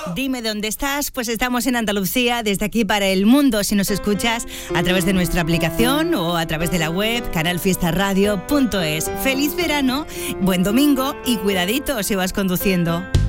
Dime dónde estás, pues estamos en Andalucía, desde aquí para el mundo, si nos escuchas a través de nuestra aplicación o a través de la web canalfiestaradio.es. Feliz verano, buen domingo y cuidadito si vas conduciendo.